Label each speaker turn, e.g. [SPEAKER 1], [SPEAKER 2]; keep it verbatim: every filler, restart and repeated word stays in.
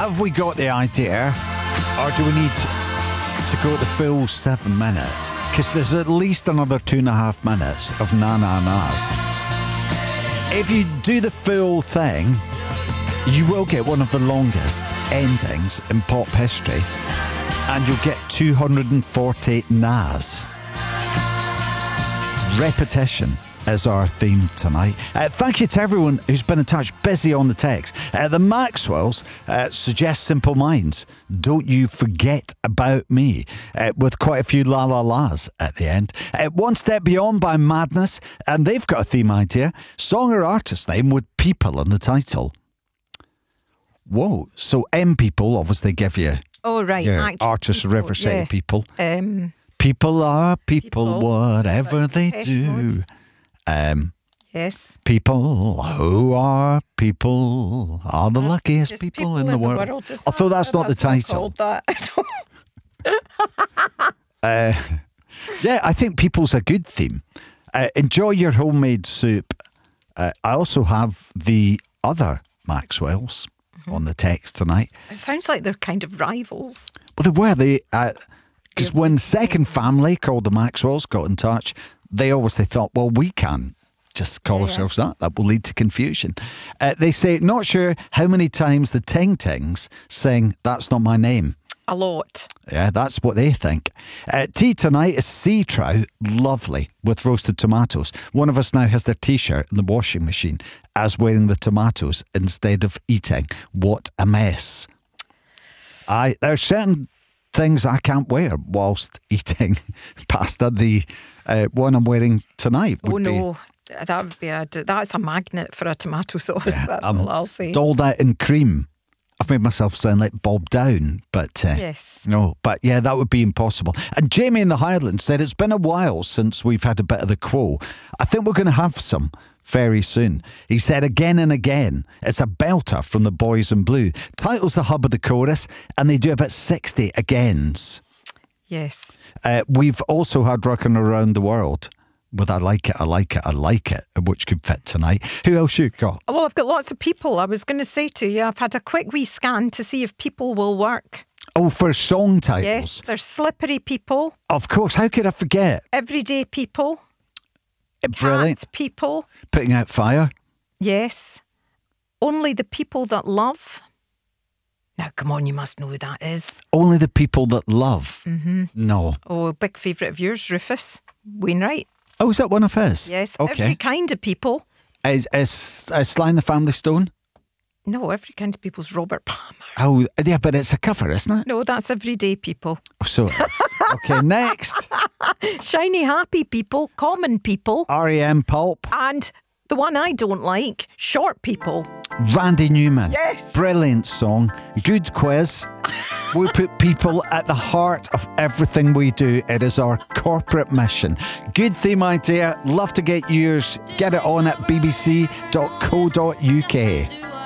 [SPEAKER 1] Have we got the idea, or do we need to go the full seven minutes? Because there's at least another two and a half minutes of na na nas. If you do the full thing, you will get one of the longest endings in pop history, and you'll get two hundred forty-eight nas. Repetition is our theme tonight. Uh, thank you to everyone who's been in touch, busy on the text. Uh, the Maxwells uh, suggest Simple Minds. Don't you forget about me, uh, with quite a few la la las at the end. Uh, One Step Beyond by Madness, and they've got a theme idea. Song or artist name with people in the title. Whoa, so M people obviously give you
[SPEAKER 2] Oh, right.
[SPEAKER 1] yeah,
[SPEAKER 2] Actually,
[SPEAKER 1] artists,
[SPEAKER 2] people,
[SPEAKER 1] River City
[SPEAKER 2] yeah.
[SPEAKER 1] people.
[SPEAKER 2] Um,
[SPEAKER 1] People are people,
[SPEAKER 2] People.
[SPEAKER 1] whatever they
[SPEAKER 2] Depeche
[SPEAKER 1] do.
[SPEAKER 2] Mode.
[SPEAKER 1] Um,
[SPEAKER 2] yes.
[SPEAKER 1] people who are people are the luckiest
[SPEAKER 2] Just
[SPEAKER 1] people, in the world.
[SPEAKER 2] just
[SPEAKER 1] Although that's not the title.
[SPEAKER 2] That.
[SPEAKER 1] Uh, yeah, I think people's a good theme. Uh, enjoy your homemade soup. Uh, I also have the other Maxwells
[SPEAKER 2] Mm-hmm.
[SPEAKER 1] on the text tonight.
[SPEAKER 2] It sounds like they're kind of rivals.
[SPEAKER 1] Well, they were. They because when the second family called the Maxwells got in touch, they obviously thought, well, we can't just call
[SPEAKER 2] Yeah.
[SPEAKER 1] ourselves that. That will lead to confusion. Uh, they say, not sure how many times the Ting Tings sing "That's Not My Name."
[SPEAKER 2] A lot.
[SPEAKER 1] Yeah, that's what they think. Uh, tea tonight is sea trout, lovely, with roasted tomatoes. One of us now has their T-shirt in the washing machine as wearing the tomatoes instead of eating. What a mess. I There's certain things I can't wear whilst eating pasta. The uh, one I'm wearing tonight would
[SPEAKER 2] Oh,
[SPEAKER 1] be...
[SPEAKER 2] no. That would be a, that's a magnet for a tomato sauce. That's
[SPEAKER 1] um,
[SPEAKER 2] all I'll say.
[SPEAKER 1] Dolled out in cream. I've made myself sound like Bob Down, but uh,
[SPEAKER 2] Yes.
[SPEAKER 1] no, but yeah, that would be impossible. And Jamie in the Highlands said it's been a while since we've had a bit of the quo. I think we're going to have some very soon. He said again and again, it's a belter from the Boys in Blue. Titles the hub of the chorus, and they do about sixty agains.
[SPEAKER 2] Yes.
[SPEAKER 1] Uh, we've also had Rockin' Around the World with I Like It, I Like It, I Like It, which could fit tonight. Who else you got?
[SPEAKER 2] Well, I've got lots of people. I was going to say to you, I've had a quick wee scan to see if people will work.
[SPEAKER 1] Oh, for song titles.
[SPEAKER 2] Yes, there's slippery people,
[SPEAKER 1] Of course, how could I forget?
[SPEAKER 2] everyday people,
[SPEAKER 1] Brilliant.
[SPEAKER 2] cat people.
[SPEAKER 1] Putting out fire.
[SPEAKER 2] Yes. Only the people that love. Now, come on, you must know who that is.
[SPEAKER 1] Only the people that love. Mm-hmm. No.
[SPEAKER 2] Oh, a big favourite of yours, Rufus Wainwright.
[SPEAKER 1] Oh, is that one of his?
[SPEAKER 2] Yes,
[SPEAKER 1] Okay.
[SPEAKER 2] every kind of people.
[SPEAKER 1] Is, is, is Sly and the Family Stone?
[SPEAKER 2] No, every kind of people's Robert Palmer.
[SPEAKER 1] Oh, yeah, but it's a cover, isn't it?
[SPEAKER 2] No, that's everyday people.
[SPEAKER 1] Oh, so it is. Okay, next.
[SPEAKER 2] Shiny, happy people, common people,
[SPEAKER 1] R E M Pulp.
[SPEAKER 2] and the one I don't like, short people.
[SPEAKER 1] Randy Newman.
[SPEAKER 2] Yes.
[SPEAKER 1] Brilliant song. Good quiz. We put people at the heart of everything we do. It is our corporate mission. Good theme idea. Love to get yours. Get it on at b b c dot co dot u k.